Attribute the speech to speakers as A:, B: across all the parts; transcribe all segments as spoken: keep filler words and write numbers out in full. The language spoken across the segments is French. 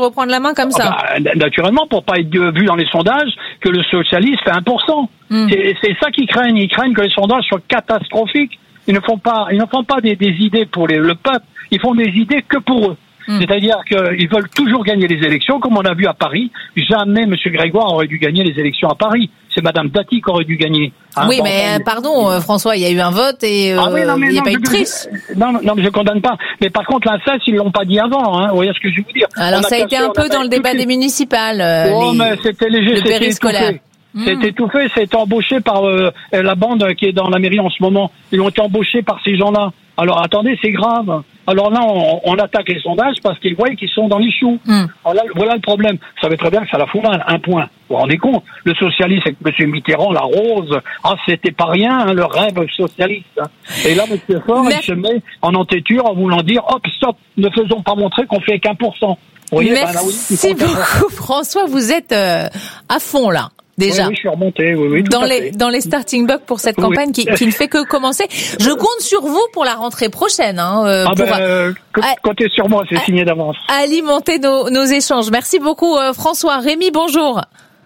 A: reprendre la main comme ça.
B: Ah bah, naturellement, pour pas être vu dans les sondages que le socialiste fait un pour cent. Mm. C'est, c'est ça qu'ils craignent. Ils craignent que les sondages soient catastrophiques. Ils ne font pas, ils ne font pas des, des idées pour les, le peuple. Ils font des idées que pour eux. Mmh. C'est-à-dire qu'ils veulent toujours gagner les élections, comme on a vu à Paris. Jamais M. Grégoire aurait dû gagner les élections à Paris. C'est Mme Dati qui aurait dû gagner.
A: Hein, oui, mais euh, pardon, euh, François, il y a eu un vote et euh, ah oui, non, mais il n'y a non, pas eu de triche.
B: Non, non, mais je ne condamne pas. Mais par contre, l'inceste, ils ne l'ont pas dit avant. Hein. Vous voyez ce que je veux dire?
A: Alors, ça a été un peu dans le débat des municipales. Euh,
B: oh,
A: les...
B: mais c'était léger,
A: le
B: c'était
A: périscolaire.
B: Mmh. C'est étouffé, c'est embauché par euh, la bande qui est dans la mairie en ce moment. Ils ont été embauchés par ces gens-là. Alors attendez, c'est grave. Alors là, on, on attaque les sondages parce qu'ils voient qu'ils sont dans les choux. Mmh. Voilà, voilà le problème. Vous savez très bien que ça la fout mal, un point. Vous vous rendez compte? Le socialiste avec M. Mitterrand, la rose, ah c'était pas rien, hein, le rêve socialiste. Hein. Et là, M. Faure, il se met en entêture en voulant dire, hop, stop, ne faisons pas montrer qu'on fait qu'un pour cent. Vous voyez,
A: merci ben là, oui, beaucoup, François. Vous êtes euh, à fond là. Déjà.
B: Oui, oui, je suis remonté, oui, oui, tout
A: dans
B: à
A: les,
B: fait.
A: dans les starting blocks pour cette campagne oui. qui, qui ne fait que commencer. Je compte sur vous pour la rentrée prochaine, hein, euh,
B: ah
A: pour,
B: ben, euh, comptez sur moi, c'est à, signé d'avance.
A: Alimenter nos, nos échanges. Merci beaucoup, euh, François. Rémi, bonjour.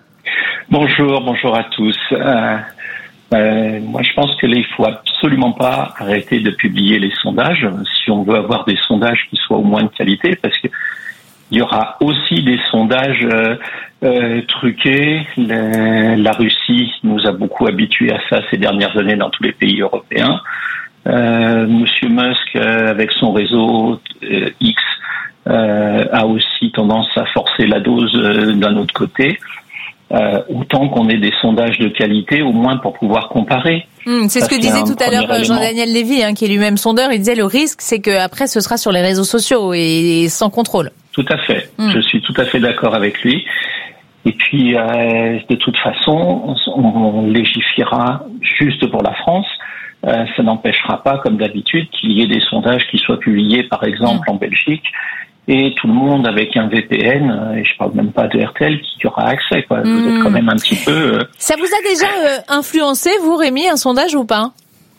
C: Bonjour, bonjour à tous. Euh, euh, moi, je pense que là, il faut absolument pas arrêter de publier les sondages si on veut avoir des sondages qui soient au moins de qualité, parce que il y aura aussi des sondages euh, euh, truqués. La, la Russie nous a beaucoup habitués à ça ces dernières années dans tous les pays européens. Euh, Monsieur Musk, euh, avec son réseau euh, X, euh, a aussi tendance à forcer la dose euh, d'un autre côté. Euh, autant qu'on ait des sondages de qualité, au moins pour pouvoir comparer.
A: Mmh, c'est ça, ce que disait tout à l'heure Jean-Daniel Lévy, hein, qui est lui-même sondeur. Il disait le risque, c'est que après, ce sera sur les réseaux sociaux et, et sans contrôle.
C: Tout à fait. Mmh. Je suis tout à fait d'accord avec lui. Et puis, euh, de toute façon, on, on légiférera juste pour la France. Euh, ça n'empêchera pas, comme d'habitude, qu'il y ait des sondages qui soient publiés, par exemple, mmh. en Belgique. Et tout le monde avec un V P N, et je parle même pas de R T L, qui y aura accès, quoi. Mmh. Vous êtes quand même un petit peu... Euh...
A: Ça vous a déjà euh, influencé, vous, Rémi, un sondage ou pas?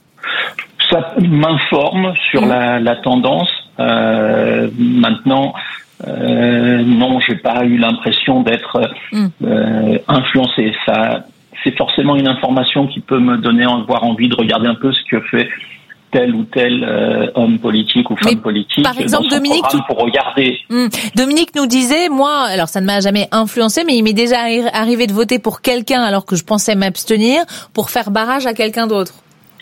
C: Ça m'informe sur mmh. la, la tendance. Euh, maintenant, euh, non, j'ai pas eu l'impression d'être mmh. euh, influencé. Ça, c'est forcément une information qui peut me donner, avoir envie de regarder un peu ce que fait tel ou tel euh, homme politique ou femme Mais politique
A: par exemple,
C: dans son
A: Dominique,
C: programme pour regarder.
A: Mmh. Dominique nous disait, moi, alors ça ne m'a jamais influencé, mais il m'est déjà arrivé de voter pour quelqu'un alors que je pensais m'abstenir pour faire barrage à quelqu'un d'autre.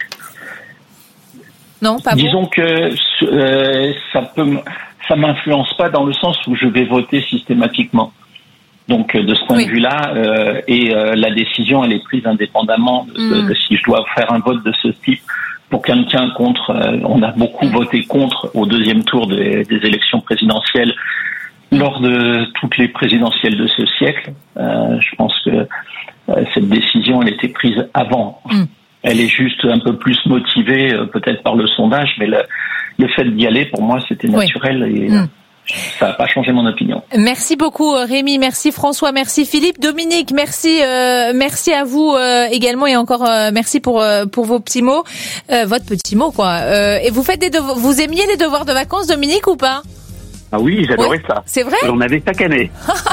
A: Non, pas
C: Disons
A: bon.
C: que euh, ça peut, ça m'influence pas dans le sens où je vais voter systématiquement. Donc de ce point oui. de vue-là, euh, et euh, la décision elle est prise indépendamment de, mmh. de, de si je dois faire un vote de ce type. Pour quelqu'un contre, euh, on a beaucoup voté contre au deuxième tour des, des élections présidentielles lors de toutes les présidentielles de ce siècle. Euh, je pense que euh, cette décision, elle était prise avant. Mm. Elle est juste un peu plus motivée, euh, peut-être par le sondage, mais le, le fait d'y aller, pour moi, c'était naturel oui. et mm. ça n'a pas changé mon opinion.
A: Merci beaucoup Rémi, merci François, merci Philippe, Dominique, merci, euh, merci à vous euh, également et encore euh, merci pour euh, pour vos petits mots, euh, votre petit mot quoi. Euh, et vous faites des devo- vous aimiez les devoirs de vacances, Dominique, ou pas?
B: Ah oui, j'adorais
A: ouais.
B: ça.
A: C'est vrai?
B: On avait chaque année.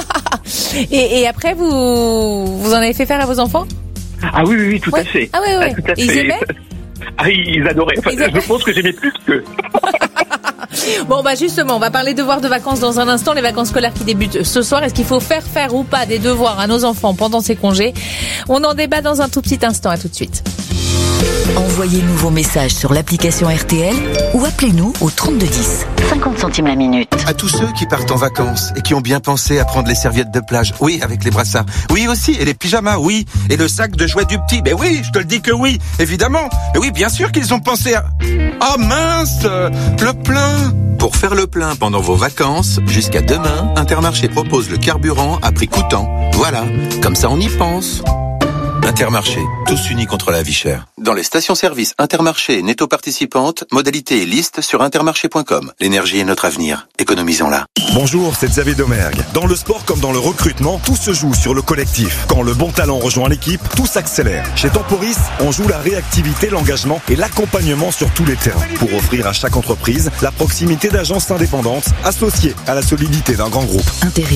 A: et, et après vous vous en avez fait faire à vos enfants?
B: Ah oui oui, oui tout
A: ouais.
B: à fait.
A: Ah oui oui.
B: Ah, tout à
A: Ils
B: fait.
A: aimaient?
B: Ah oui, ils adoraient. Enfin, ils aimaient. Je pense que j'aimais plus que.
A: Bon bah justement, on va parler devoirs de vacances dans un instant, les vacances scolaires qui débutent ce soir. Est-ce qu'il faut faire faire ou pas des devoirs à nos enfants pendant ces congés? On en débat dans un tout petit instant, à tout de suite.
D: Envoyez-nous vos messages sur l'application R T L ou appelez-nous au trente-deux dix. cinquante centimes la minute.
E: À tous ceux qui partent en vacances et qui ont bien pensé à prendre les serviettes de plage, oui, avec les brassards, oui aussi, et les pyjamas, oui, et le sac de jouets du petit, mais oui, je te le dis que oui, évidemment, mais oui, bien sûr qu'ils ont pensé à... Oh mince, le plein. Pour faire le plein pendant vos vacances, jusqu'à demain, Intermarché propose le carburant à prix coûtant. Voilà, comme ça on y pense. Intermarché, tous unis contre la vie chère. Dans les stations-service Intermarché et Netto participantes, modalité et liste sur intermarché point com. L'énergie est notre avenir. Économisons-la.
F: Bonjour, c'est Xavier Domergue. Dans le sport comme dans le recrutement, tout se joue sur le collectif. Quand le bon talent rejoint l'équipe, tout s'accélère. Chez Temporis, on joue la réactivité, l'engagement et l'accompagnement sur tous les terrains. Pour offrir à chaque entreprise la proximité d'agences indépendantes associées à la solidité d'un grand groupe.